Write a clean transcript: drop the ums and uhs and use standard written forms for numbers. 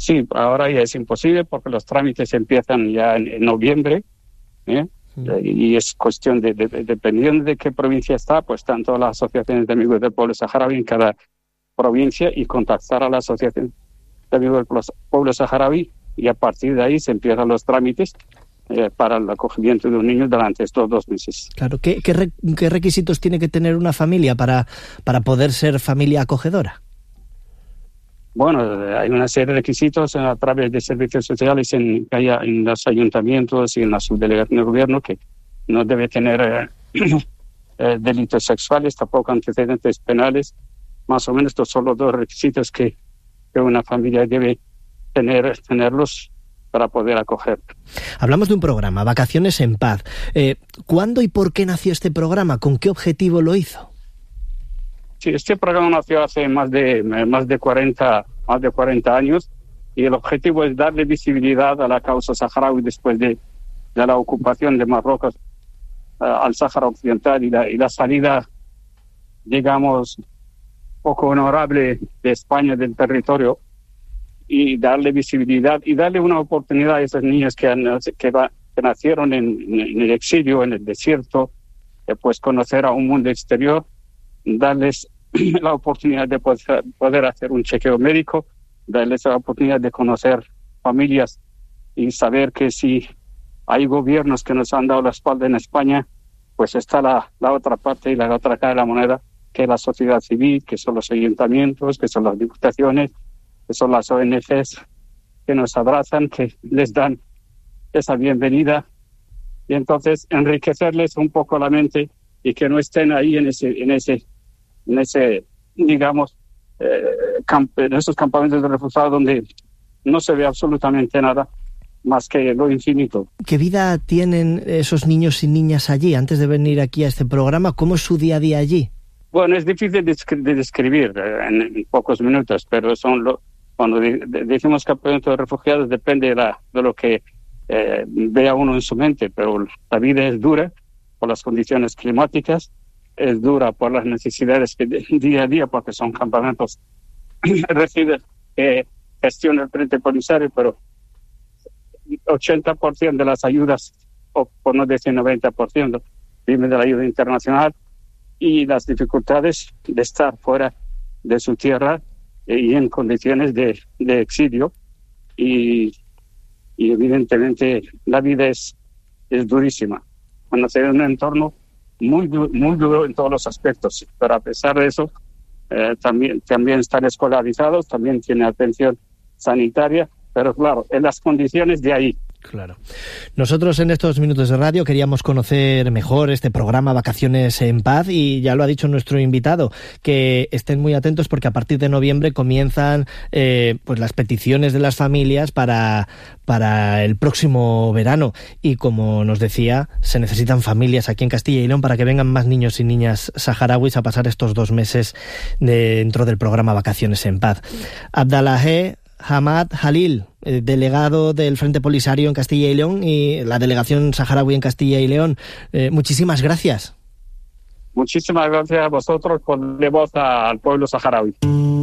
Sí, ahora ya es imposible porque los trámites empiezan ya en noviembre, ¿eh? Y es cuestión dependiendo de qué provincia está, pues están todas las asociaciones de amigos del pueblo saharaui en cada provincia y contactar a la asociación de amigos del pueblo saharaui y a partir de ahí se empiezan los trámites para el acogimiento de un niño durante estos 2 meses. Claro, ¿qué requisitos tiene que tener una familia para poder ser familia acogedora? Bueno, hay una serie de requisitos a través de servicios sociales que haya en los ayuntamientos y en la subdelegación de gobierno, que no debe tener delitos sexuales, tampoco antecedentes penales. Más o menos estos son los 2 requisitos que una familia debe tenerlos para poder acoger. Hablamos de un programa, Vacaciones en Paz. ¿Cuándo y por qué nació este programa? ¿Con qué objetivo lo hizo? Sí, este programa nació hace más de 40 años y el objetivo es darle visibilidad a la causa saharaui después de la ocupación de Marruecos al Sáhara Occidental y la salida, digamos, poco honorable de España del territorio, y darle visibilidad y darle una oportunidad a esos niños que nacieron en el exilio, en el desierto, pues conocer a un mundo exterior, darles la oportunidad de poder hacer un chequeo médico, darles la oportunidad de conocer familias y saber que si hay gobiernos que nos han dado la espalda en España, pues está la otra parte y la otra cara de la moneda, que es la sociedad civil, que son los ayuntamientos, que son las diputaciones, que son las ONGs que nos abrazan, que les dan esa bienvenida, y entonces enriquecerles un poco la mente y que no estén ahí en ese digamos, en esos campamentos de refugiados donde no se ve absolutamente nada más que lo infinito. ¿Qué vida tienen esos niños y niñas allí antes de venir aquí a este programa? ¿Cómo es su día a día allí? Bueno, es difícil de describir en pocos minutos, pero cuando decimos campamento de refugiados depende de lo que vea uno en su mente, pero la vida es dura por las condiciones climáticas, es dura por las necesidades que día a día, porque son campamentos que gestiona el Frente Polisario, pero 80% de las ayudas, o por no decir 90%, viven de la ayuda internacional, y las dificultades de estar fuera de su tierra y en condiciones de exilio, y evidentemente la vida es durísima. Cuando se ve un entorno muy duro en todos los aspectos, pero a pesar de eso también están escolarizados, también tienen atención sanitaria, pero claro, en las condiciones de ahí. Claro. Nosotros en estos minutos de radio queríamos conocer mejor este programa Vacaciones en Paz, y ya lo ha dicho nuestro invitado, que estén muy atentos porque a partir de noviembre comienzan pues las peticiones de las familias para el próximo verano, y como nos decía, se necesitan familias aquí en Castilla y León para que vengan más niños y niñas saharauis a pasar estos 2 meses dentro del programa Vacaciones en Paz. Abdallah Hamad Halil, delegado del Frente Polisario en Castilla y León y la delegación saharaui en Castilla y León, muchísimas gracias. Muchísimas gracias a vosotros por darle voz al pueblo saharaui.